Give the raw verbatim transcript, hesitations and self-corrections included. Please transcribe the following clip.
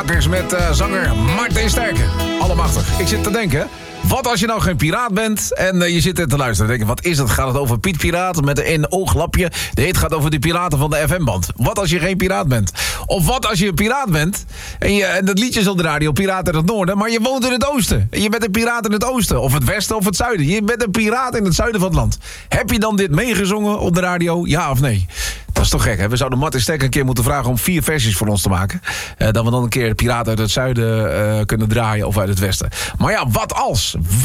Is met uh, zanger Martin Sterke. Allemachtig. Ik zit te denken, wat als je nou geen piraat bent en uh, je zit er te luisteren. Dan denk je, wat is het? Gaat het over Piet Piraat met een ooglapje? Nee, het gaat over de piraten van de F M-band. Wat als je geen piraat bent? Of wat als je een piraat bent en, je, en dat liedje is op de radio, Piraten in het Noorden, maar je woont in het oosten. En je bent een piraat in het oosten, of het westen of het zuiden. Je bent een piraat in het zuiden van het land. Heb je dan dit meegezongen op de radio? Ja of nee? Dat is toch gek, hè? We zouden Martin Sterk een keer moeten vragen om vier versies voor ons te maken. Uh, dat we dan een keer de piraten uit het zuiden uh, kunnen draaien of uit het westen. Maar ja, wat als?